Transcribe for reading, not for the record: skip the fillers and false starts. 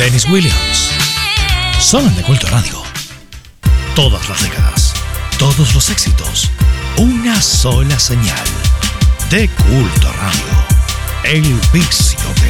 Dennis Williams. Sonan de Culto Radio. Todas las décadas, todos los éxitos, una sola señal. De Culto Radio. El vicio del